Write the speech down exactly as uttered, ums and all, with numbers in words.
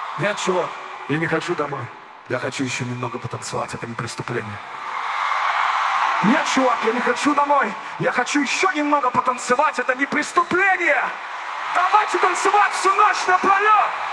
Нет, чувак, я не хочу домой. Я хочу еще немного потанцевать, это не преступление. Нет, чувак, я не хочу домой. Я хочу еще немного потанцевать, это не преступление. Давайте танцевать всю ночь напролет.